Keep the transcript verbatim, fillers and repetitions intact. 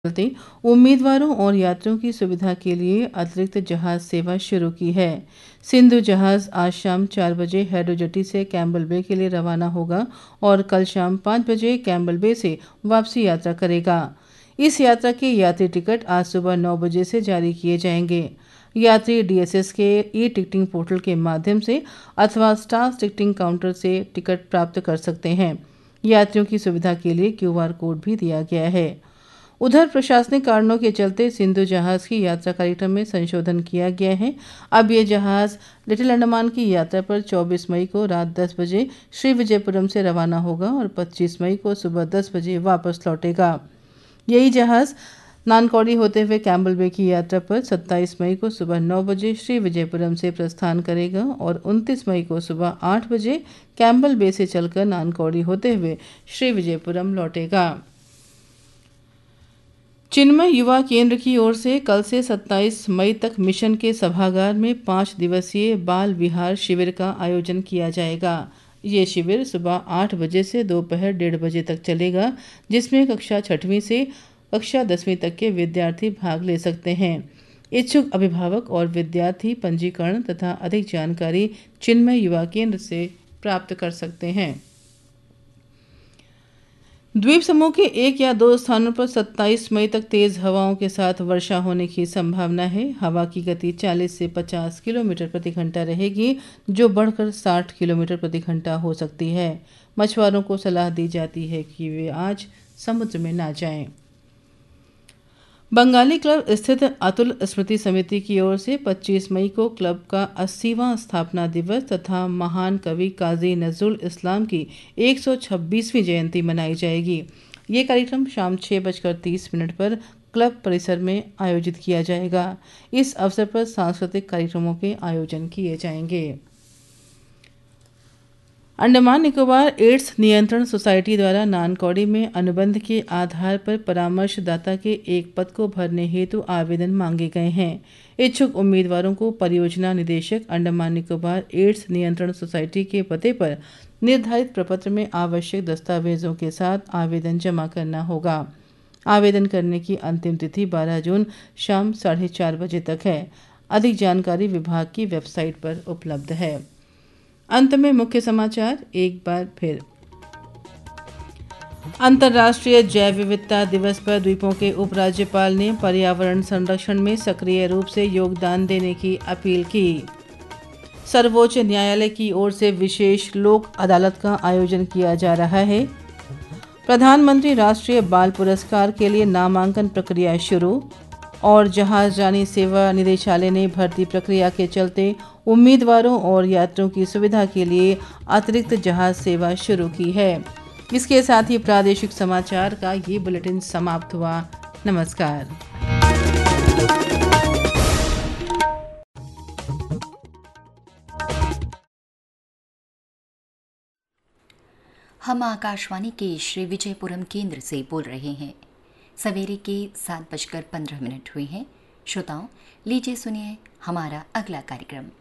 चलते उम्मीदवारों और यात्रियों की सुविधा के लिए अतिरिक्त जहाज सेवा शुरू की है। सिंधु जहाज आज शाम चार बजे हेडो जेटी से कैम्बल बे के लिए रवाना होगा और कल शाम पाँच बजे कैम्बल बे से वापसी यात्रा करेगा। इस यात्रा के यात्री टिकट आज सुबह नौ बजे से जारी किए जाएंगे। यात्री डी एस एस के ई टिकटिंग पोर्टल के माध्यम से अथवा स्टाफ टिकटिंग काउंटर से टिकट प्राप्त कर सकते हैं। यात्रियों की सुविधा के लिए क्यू आर कोड भी दिया गया है। उधर प्रशासनिक कारणों के चलते सिंधु जहाज की यात्रा कार्यक्रम में संशोधन किया गया है। अब ये जहाज लिटिल अंडमान की यात्रा पर चौबीस मई को रात दस बजे श्री विजयपुरम से रवाना होगा और पच्चीस मई को सुबह दस बजे वापस लौटेगा। यही जहाज नानकौड़ी होते हुए कैम्बल बे की यात्रा पर सत्ताईस मई को सुबह नौ बजे श्री विजयपुरम से प्रस्थान करेगा और उनतीस मई को सुबह आठ बजे कैम्बल बे से चलकर नानकौड़ी होते हुए श्री विजयपुरम लौटेगा। चिन्मय युवा केंद्र की ओर से कल से सत्ताईस मई तक मिशन के सभागार में पाँच दिवसीय बाल विहार शिविर का आयोजन किया जाएगा। ये शिविर सुबह आठ बजे से दोपहर डेढ़ बजे तक चलेगा, जिसमें कक्षा छठवीं से कक्षा दसवीं तक के विद्यार्थी भाग ले सकते हैं। इच्छुक अभिभावक और विद्यार्थी पंजीकरण तथा अधिक जानकारी चिन्मय युवा केंद्र से प्राप्त कर सकते हैं। द्वीप समूह के एक या दो स्थानों पर सत्ताईस मई तक तेज हवाओं के साथ वर्षा होने की संभावना है। हवा की गति चालीस से पचास किलोमीटर प्रति घंटा रहेगी, जो बढ़कर साठ किलोमीटर प्रति घंटा हो सकती है। मछुआरों को सलाह दी जाती है कि वे आज समुद्र में ना जाएं। बंगाली क्लब स्थित अतुल स्मृति समिति की ओर से पच्चीस मई को क्लब का अस्सीवां स्थापना दिवस तथा महान कवि काजी नजरुल इस्लाम की एक सौ छब्बीसवीं जयंती मनाई जाएगी। ये कार्यक्रम शाम छः बजकर तीस मिनट पर क्लब परिसर में आयोजित किया जाएगा। इस अवसर पर सांस्कृतिक कार्यक्रमों के आयोजन किए जाएंगे। अंडमान निकोबार एड्स नियंत्रण सोसाइटी द्वारा नानकौड़ी में अनुबंध के आधार पर परामर्शदाता के एक पद को भरने हेतु आवेदन मांगे गए हैं। इच्छुक उम्मीदवारों को परियोजना निदेशक अंडमान निकोबार एड्स नियंत्रण सोसाइटी के पते पर निर्धारित प्रपत्र में आवश्यक दस्तावेजों के साथ आवेदन जमा करना होगा। आवेदन करने की अंतिम तिथि बारह जून शाम साढ़े चार बजे तक है। अधिक जानकारी विभाग की वेबसाइट पर उपलब्ध है। अंत में मुख्य समाचार एक बार फिर। अंतर्राष्ट्रीय जैव विविधता दिवस पर द्वीपों के उपराज्यपाल ने पर्यावरण संरक्षण में सक्रिय रूप से योगदान देने की अपील की। सर्वोच्च न्यायालय की ओर से विशेष लोक अदालत का आयोजन किया जा रहा है। प्रधानमंत्री राष्ट्रीय बाल पुरस्कार के लिए नामांकन प्रक्रिया शुरू और जहाज रानी सेवा निदेशालय ने भर्ती प्रक्रिया के चलते उम्मीदवारों और यात्रियों की सुविधा के लिए अतिरिक्त जहाज सेवा शुरू की है। इसके साथ ही प्रादेशिक समाचार का ये बुलेटिन समाप्त हुआ। नमस्कार। हम आकाशवाणी के श्री विजयपुरम केंद्र से बोल रहे हैं। सवेरे के सात बजकर पंद्रह मिनट हुए हैं। श्रोताओं, लीजिए सुनिए हमारा अगला कार्यक्रम।